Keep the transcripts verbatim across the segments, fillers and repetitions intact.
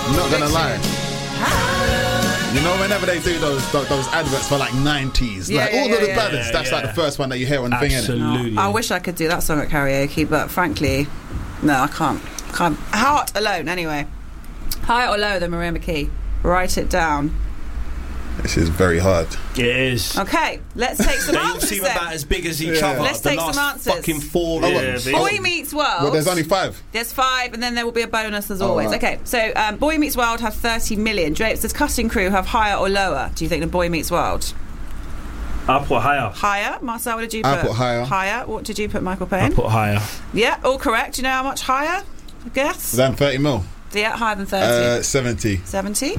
I'm not gonna lie. You know, whenever they do those those, those adverts for like nineties, Yeah, like yeah, all yeah, of the yeah, ballads, yeah, that's yeah. like the first one that you hear on the thing, innit? Absolutely. No, I wish I could do that song at karaoke, but frankly, no, I can't. Can't. Heart Alone, anyway. Higher or lower than Maria McKee? Write it down. This is very hard. It is. Okay, let's take some They all answers seem then. about as big as each Yeah. other. Let's the take some last answers. fucking four. Oh, Yeah, well, they- Boy Meets World. Well, there's only five. There's five, and then there will be a bonus as Oh, always. right. Okay, so um, Boy Meets World have thirty million. Drapes, does Cutting Crew have higher or lower? Do you think, than Boy Meets World? I put higher. Higher. Marcel, what did you put? I put higher. Higher. What did you put, Michael I Payne? put higher. Yeah, all correct. Do you know how much higher? I guess. Then thirty mil. Yeah, higher than thirty. Uh, seventy. seventy.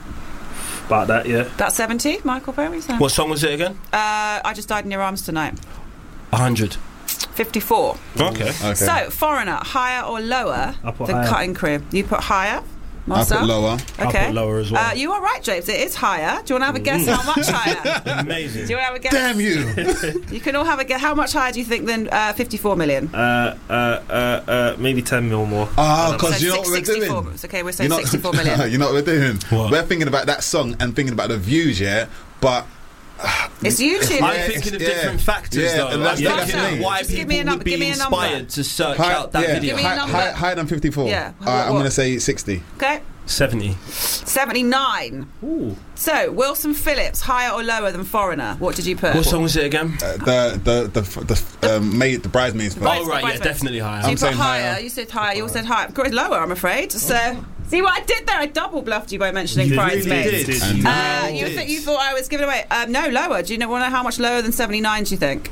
About that, yeah. That's seventy. Michael Payne, what are you saying? What song was it again? Uh, I Just Died in Your Arms Tonight. A hundred. fifty-four. Okay. Okay. So, Foreigner, higher or lower I put than higher. Cutting Crew? You put higher? I Marcel? put lower. Okay. I put lower as well. Uh, you are right, James. It is higher. Do you want to have a guess how much higher? Amazing. Do you want to have a guess? Damn you! You can all have a guess. How much higher do you think than uh, fifty-four million? Uh, uh, uh, uh, maybe ten mil more. Ah, So because you know what we're sixty-four. doing. It's okay, we're You saying know, sixty-four million. you know what we're doing? What? We're thinking about that song and thinking about the views, yeah. But It's YouTube. I'm Yeah, thinking of yeah. different factors, Yeah, though. and that's I'm what thinking I of mean. why Just give people me a num- would be give me a number. inspired to search high, out that yeah, video. Give me a high, number. high, higher than fifty-four. Yeah. All right, I'm What? going to say sixty. Okay. seventy. seventy-nine. Ooh. So, Wilson Phillips, higher or lower than Foreigner? What did you put? What song was it again? Uh, the the the the um, maid the bridesmaids. Right. Oh, right, yeah, Bridesmaids. definitely So higher. you I'm put saying higher. higher. You said higher. You all said higher. Of course, lower, I'm afraid. So, see what I did there? I double bluffed you by mentioning You really Bridesmaids. did. And- Uh, You you, did. th- you thought I was giving away? Um, no, lower. Do you know, want to know how much lower than seventy-nine? Do you think?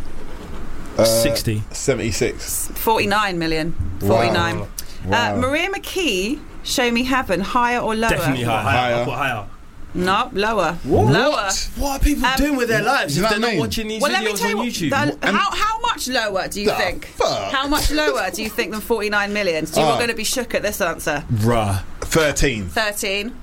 Uh, sixty. seventy-six. Forty-nine million. Forty-nine. Wow. Uh, Wow. Maria McKee, Show Me Heaven, higher or lower? Definitely higher. Higher. Higher. I put higher. No, lower. What? Lower. What are people Um, doing with their lives you if know they're what I not mean? watching these Well, let me videos tell you on what, YouTube? the- And- how, how much lower do you The think? fuck? How much lower do you think than forty-nine million? So you're Ah. going to be shook at this answer. Bruh. thirteen. thirteen.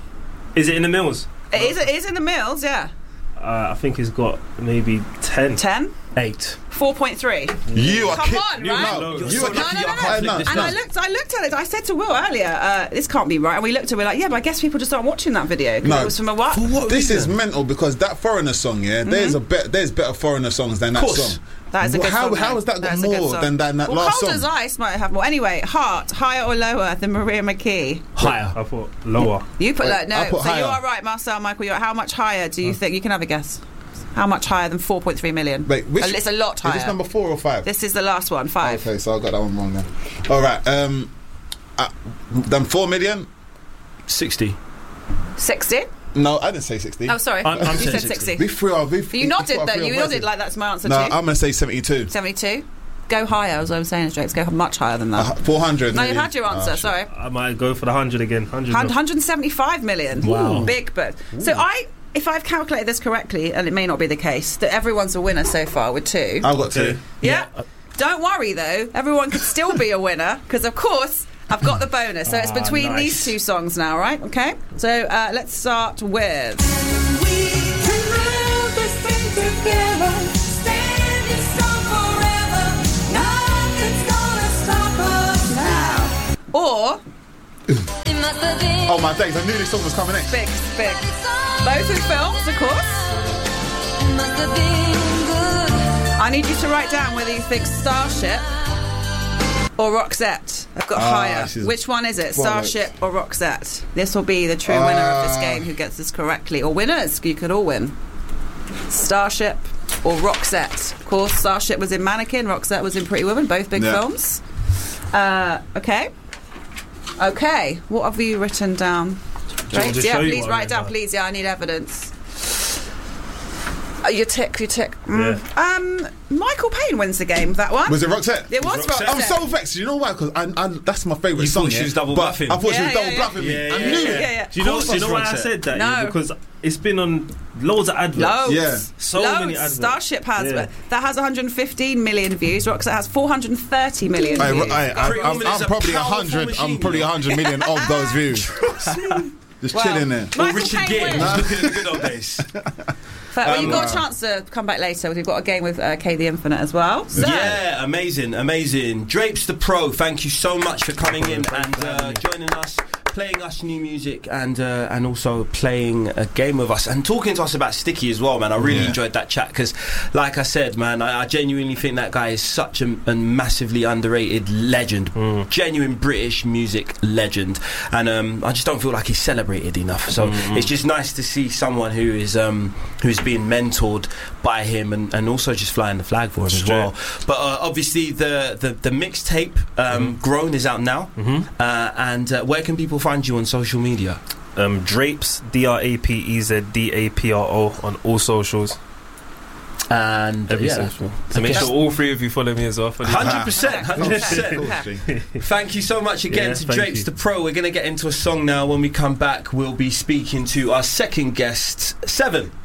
Is it in the mills? It is, it is in the mills, yeah. Uh, I think it's got maybe ten. ten. Eight. four point three. You are Come kid- on, you, right? No, You're you so are lucky No, no, I no, can't no. flip this And I down. looked, I looked at it. I said to Will earlier, uh, "This can't be right." And we looked at, it, we're like, "Yeah, but I guess people just aren't watching that video because No. it was from a what?" For what This is reason? mental because that foreigner song, yeah. There's a bet. There's better foreigner songs than that Course. song. That is a good how, song. How though. has that got That is a good more song. than, than that well, last Cold song? as Ice might have more. Anyway, Heart, higher or lower than Maria McKee? Higher. I put lower. You put Wait, low. No, I put so you higher. are right, Marcel, Michael. You're, how much higher do you think? You can have a guess. How much higher than four point three million? Wait, which, Uh, it's a lot is higher. this number four or five? This is the last one, five. Okay, so I got that one wrong then. All right. Um, uh, then four million. sixty. sixty? No, I didn't say sixty. Oh, sorry. I'm- I'm you saying said sixty. sixty. We threw our. We, You nodded, though. You nodded like that's my answer No, too. I'm gonna say seventy-two. seventy-two? Go higher, as I was saying, James. Go much higher than that. Uh, Four hundred. no, you've had your answer, sorry. I might go for the hundred again. Hundred. one hundred seventy-five million. Wow. Big bird. So I, if I've calculated this correctly, and it may not be the case, that everyone's a winner so far with two. I've got Okay. two. Yeah. Don't worry though, everyone could still be a winner because of course I've got the bonus. So it's Ah, between nice. these two songs now, right? Okay. So uh, let's start with. Or Oh my days! I knew this song was coming next. big, big. Both in films, of course. I need you to write down whether you think Starship or Roxette. I've got Ah, higher. this is Which one is it? bollocks. Starship or Roxette? This will be the true winner of this Ah. game who gets this correctly. Or winners, you could all win. Starship or Roxette. Of course, Starship was in Mannequin, Roxette was in Pretty Woman, both big Yeah. films. Uh, okay. Okay, what have you written down? Do you want me to yeah, show you please what I write wrote down, down? please. Yeah, I need evidence. Uh, you tick, you tick. Mm. Um, Michael Payne wins the game. That one. Was it Roxette? It was Roxette? Roxette. I'm so vexed. You know why? Because I, I, that's my favourite You song. thought she yeah? was double but bluffing? I thought she Yeah, was double yeah, bluffing me. yeah, I yeah, knew yeah. it. Yeah, yeah. Do you know? Of course Do you know it's why I Roxette. said that? No. Yeah, because it's been on loads of adverts. Loads. Yeah. So Loads. many adverts. Starship has, Yeah. but that has one hundred fifteen million views. Roxette has four hundred thirty million I, views. I, I, Pretty I'm, Woman I'm is a probably a powerful hundred. machine, I'm probably you a know. hundred million of those views. Just Well, chilling there. Michael Richard Payne Gere wins. was looking at the good old days. But, well, you've got Um, a chance to come back later. We've got a game with uh, Kay the Infinite as well. So, Yeah, amazing, amazing. Drapes the Pro, thank you so much for coming in and uh, joining us. playing us new music and uh, and also playing a game with us and talking to us about Sticky as well, man. I really Yeah. enjoyed that chat because, like I said, man, I, I genuinely think that guy is such a, a massively underrated legend, Mm. genuine British music legend, and um, I just don't feel like he's celebrated enough. So Mm-hmm. it's just nice to see someone who is um, who's being mentored by him and, and also just flying the flag for him as Straight. well. But uh, obviously the the, the mixtape um, Grown is out now, Mhm. uh, and uh, where can people find you on social media? Um, Drapes, D R A P E Z D A P R O on all socials. And uh, Every yeah, social. So make Okay. sure all three of you follow me as well. Follow me. hundred percent, hundred Of percent. course, G. Thank you so much again Yeah, to thank Drapes you. the Pro. We're going to get into a song now. When we come back, we'll be speaking to our second guest, Seven.